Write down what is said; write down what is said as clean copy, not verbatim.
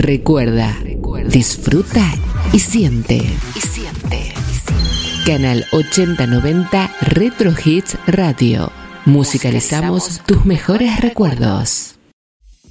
Recuerda, disfruta y siente. Canal 8090 Retro Hits Radio. Musicalizamos tus mejores recuerdos.